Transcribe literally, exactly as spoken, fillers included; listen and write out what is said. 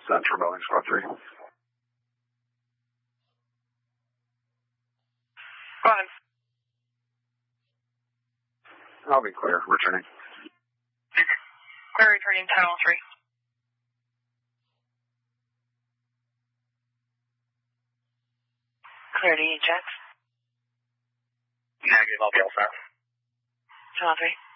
Central Building Squad three. Go ahead. I'll be clear, returning. Clear returning ten oh three. Clear to eject. Negative, I'll be all set. ten oh three.